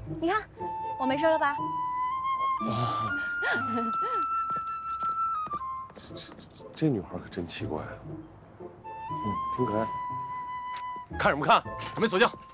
你看，我没事了吧？ 啊，这女孩可真奇怪啊，挺可爱。看什么看？ 准备锁匠。